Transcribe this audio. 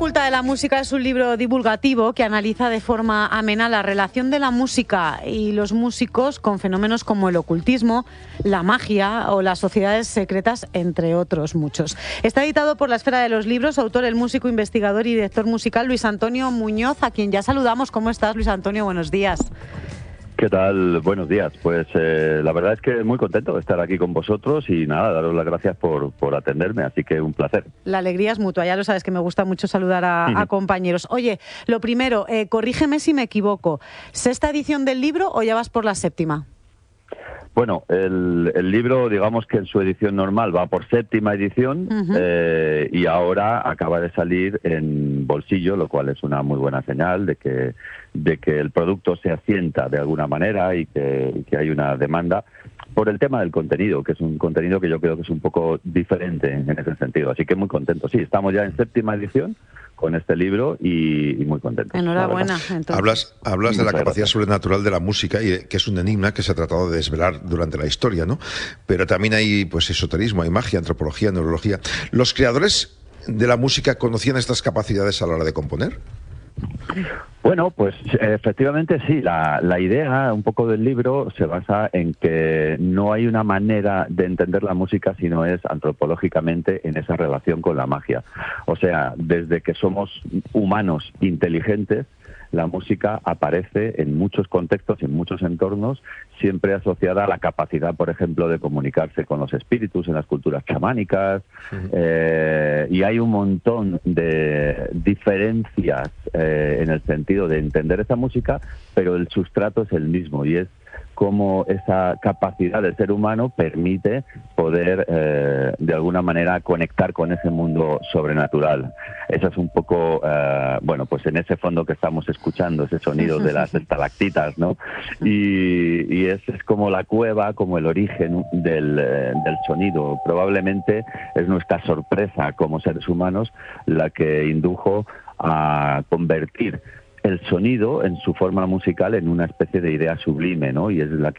oculta de la música es un libro divulgativo que analiza de forma amena la relación de la música y los músicos con fenómenos como el ocultismo, la magia o las sociedades secretas, entre otros muchos. Está editado por La Esfera de los Libros, autor el músico, investigador y director musical Luis Antonio Muñoz, a quien ya saludamos. ¿Cómo estás, Luis Antonio? Buenos días. ¿Qué tal? Buenos días. Pues la verdad es que muy contento de estar aquí con vosotros y nada, daros las gracias por atenderme, así que un placer. La alegría es mutua, ya lo sabes que me gusta mucho saludar a compañeros. Oye, lo primero, corrígeme si me equivoco, ¿sexta edición del libro o ya vas por la séptima? Bueno, el libro, digamos que en su edición normal va por séptima edición y ahora acaba de salir en bolsillo, lo cual es una muy buena señal de que el producto se asienta de alguna manera y que hay una demanda por el tema del contenido, que es un contenido que yo creo que es un poco diferente en ese sentido. Así que muy contento. Sí, estamos ya en séptima edición con este libro y muy contento. Enhorabuena. Hablas de la capacidad sobrenatural de la música, y que es un enigma que se ha tratado de desvelar durante la historia, ¿no? Pero también hay pues esoterismo, hay magia, antropología, neurología. ¿Los creadores de la música conocían estas capacidades a la hora de componer? Bueno, pues efectivamente sí. La idea un poco del libro se basa en que no hay una manera de entender la música sino es antropológicamente en esa relación con la magia. O sea, desde que somos humanos inteligentes, la música aparece en muchos contextos, en muchos entornos, siempre asociada a la capacidad, por ejemplo, de comunicarse con los espíritus en las culturas chamánicas, y hay un montón de diferencias en el sentido de entender esa música, pero el sustrato es el mismo y es cómo esa capacidad del ser humano permite poder, de alguna manera, conectar con ese mundo sobrenatural. Eso es un poco, bueno, pues en ese fondo que estamos escuchando, ese sonido de las estalactitas, ¿no? Y es como la cueva, como el origen del sonido. Probablemente es nuestra sorpresa como seres humanos la que indujo a convertir el sonido en su forma musical en una especie de idea sublime, ¿no? Y es la que